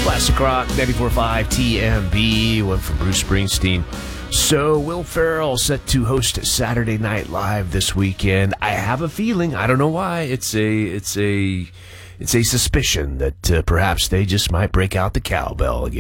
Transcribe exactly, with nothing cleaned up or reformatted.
Classic Rock, ninety-four point five T M B, one from Bruce Springsteen. So, Will Ferrell set to host Saturday Night Live this weekend. I have a feeling, I don't know why, it's a, it's a, it's a suspicion that uh, perhaps they just might break out the cowbell again.